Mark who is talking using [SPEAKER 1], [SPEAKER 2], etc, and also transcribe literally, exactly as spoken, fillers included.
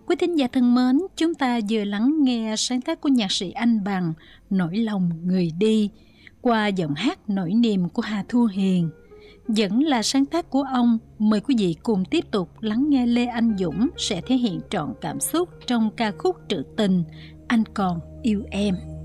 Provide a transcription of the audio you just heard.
[SPEAKER 1] Quý thính giả thân mến, chúng ta vừa lắng nghe sáng tác của nhạc sĩ Anh Bằng Nỗi lòng người đi qua giọng hát nổi niềm của Hà Thu Hiền. Vẫn là sáng tác của ông, mời quý vị cùng tiếp tục lắng nghe Lê Anh Dũng sẽ thể hiện trọn cảm xúc trong ca khúc trữ tình Anh Còn Yêu Em.